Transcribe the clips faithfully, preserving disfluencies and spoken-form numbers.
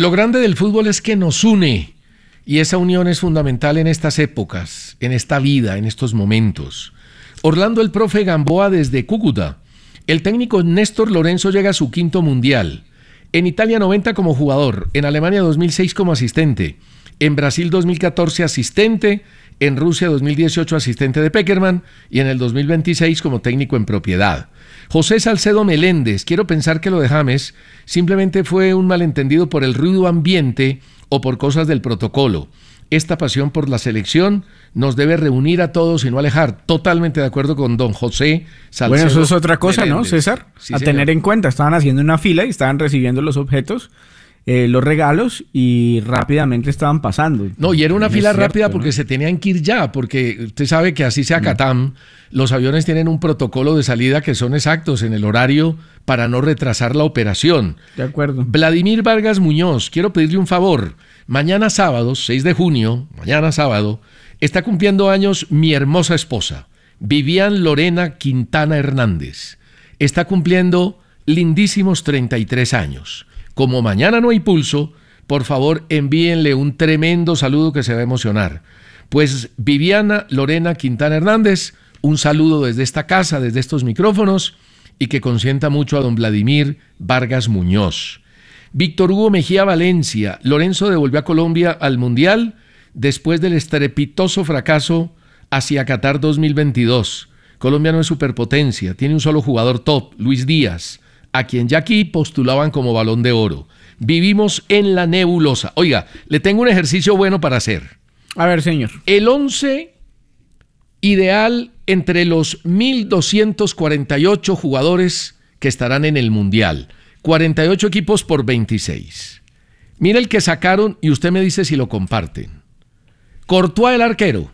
Lo grande del fútbol es que nos une y esa unión es fundamental en estas épocas, en esta vida, en estos momentos. Orlando el profe Gamboa desde Cúcuta. El técnico Néstor Lorenzo llega a su quinto mundial. En Italia noventa como jugador, en Alemania dos mil seis como asistente, en Brasil dos mil catorce asistente, en Rusia dos mil dieciocho asistente de Peckerman y en el dos mil veintiséis como técnico en propiedad. José Salcedo Meléndez, quiero pensar que lo de James simplemente fue un malentendido por el ruido ambiente o por cosas del protocolo. Esta pasión por la selección nos debe reunir a todos y no alejar. Totalmente de acuerdo con don José Salcedo. Bueno, eso es otra cosa, Meléndez. ¿no, César? Sí, a señor. tener en cuenta, estaban haciendo una fila y estaban recibiendo los objetos, eh, los regalos, y rápidamente estaban pasando. No, y era una Es fila cierto, rápida ¿no? porque se tenían que ir ya, porque usted sabe que así sea Catam, los aviones tienen un protocolo de salida que son exactos en el horario para no retrasar la operación. De acuerdo. Vladimir Vargas Muñoz, quiero pedirle un favor. Mañana sábado, seis de junio, mañana sábado, está cumpliendo años mi hermosa esposa, Vivian Lorena Quintana Hernández. Está cumpliendo lindísimos treinta y tres años. Como mañana no hay pulso, por favor envíenle un tremendo saludo que se va a emocionar. Pues Viviana Lorena Quintana Hernández, un saludo desde esta casa, desde estos micrófonos, y que consienta mucho a don Vladimir Vargas Muñoz. Víctor Hugo Mejía Valencia, Lorenzo devolvió a Colombia al Mundial después del estrepitoso fracaso hacia Qatar dos mil veintidós. Colombia no es superpotencia, tiene un solo jugador top, Luis Díaz, a quien ya aquí postulaban como Balón de Oro. Vivimos en la nebulosa. Oiga, le tengo un ejercicio bueno para hacer. A ver, señor. El once ideal entre los mil doscientos cuarenta y ocho jugadores que estarán en el Mundial. cuarenta y ocho equipos por veintiséis. Mira el que sacaron y usted me dice si lo comparten. Courtois, el arquero.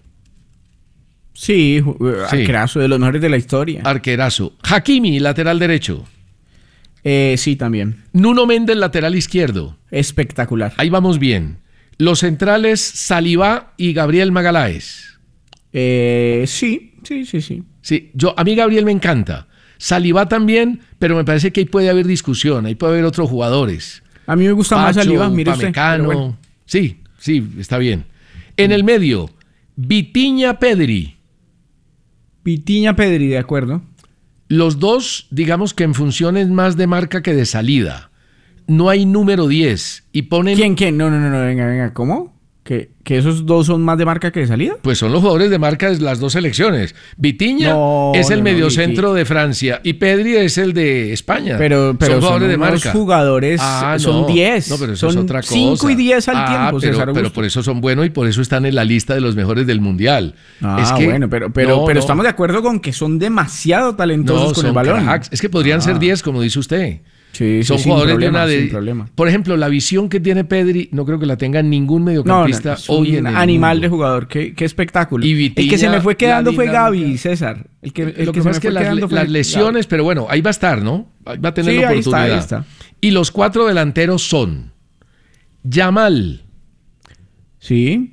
Sí, Sí. arquerazo, de los mejores de la historia. Arquerazo. Hakimi, lateral derecho. Eh, sí, también. Nuno Méndez, lateral izquierdo. Espectacular. Ahí vamos bien. Los centrales, Saliba y Gabriel Magaláes. Eh, sí, sí, sí, sí. Sí, yo, a mí Gabriel me encanta. Saliba también, pero me parece que ahí puede haber discusión, ahí puede haber otros jugadores. A mí me gusta Pacho, más Saliba, mire usted. Upamecano. pero bueno. Sí, sí, está bien. En el medio, Vitinha, Pedri. Vitinha, Pedri, de acuerdo. Los dos, digamos que en funciones más de marca que de salida. No hay número diez. Y ponen... ¿Quién, quién? No, no, no, no, venga, venga, ¿cómo? ¿Que, que esos dos son más de marca que de salida? Pues son los jugadores de marca de las dos selecciones. Vitinha No, es el no, no, mediocentro Viti- de Francia y Pedri es el de España. Pero, pero son jugadores de unos marca. jugadores, Ah, son no. diez. No, pero eso son es otra cosa. cinco y diez al Ah, tiempo, pero, César pero Augusto. por eso son buenos y por eso están en la lista de los mejores del Mundial. Ah, es que, bueno, pero, pero, no, pero no, estamos de acuerdo con que son demasiado talentosos no, con son el balón. cracks. Es que podrían Ah. ser diez, como dice usted. Sí, sí, Son sin jugadores problema, de una de... sin problema. Por ejemplo, la visión que tiene Pedri no creo que la tenga ningún No, no, mediocampista es hoy un en el animal mundo. de jugador, qué, qué espectáculo. Y el Vitinha, que se me fue quedando la fue dinámica. Gaby, César. El que, el Lo que que se pasa me es que fue las, quedando fue las lesiones, pero bueno, ahí va a estar, ¿no? Ahí va a tener Sí, la ahí está, oportunidad. ahí está. Y los cuatro delanteros son Yamal, Sí,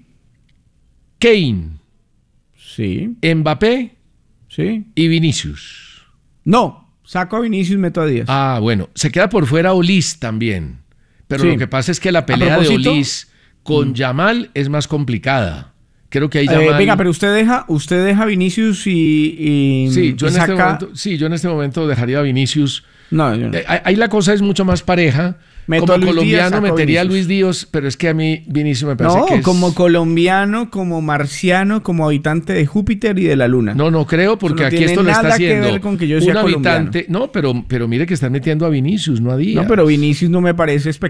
Kane, sí, Mbappé sí. y Vinicius. No, saco a Vinicius, meto a Díaz. Ah, bueno, se queda por fuera Olis también. Pero Sí. lo que pasa es que la pelea de propósito, Olis con Yamal es más complicada. Creo que ahí Eh, Yamal... venga, pero usted deja, usted deja a Vinicius y, y Sí, yo y en, este saca- momento, sí, yo en este momento dejaría a Vinicius. No, yo no. Eh, Ahí la cosa es mucho más pareja. Meto Como a Luis Díaz, colombiano saco a metería a Vinicius. Luis Díaz, pero es que a mí Vinicius me parece No, que es... como colombiano, como marciano, como habitante de Júpiter y de la Luna. No, no creo, porque Eso no aquí tiene esto lo está nada que haciendo ver con que yo un sea colombiano. habitante. No, pero, pero mire que están metiendo a Vinicius, no a Díaz. No, pero Vinicius no me parece espectacular.